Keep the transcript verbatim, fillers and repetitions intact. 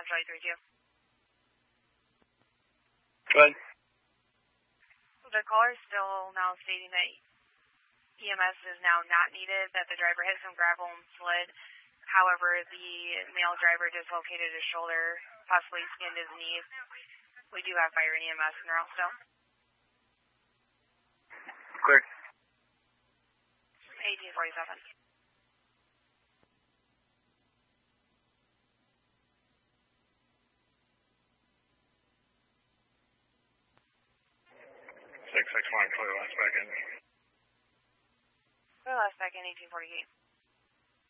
Central eight three two. Go ahead. The caller is still now stating that E M S is now not needed, that the driver hit some gravel and slid. However, the male driver dislocated his shoulder, possibly skinned his knees. We do have fire and E M S in the route still. Clear. eighteen forty-seven. six six one, clear last back in. Clear last back in, eighteen forty-eight.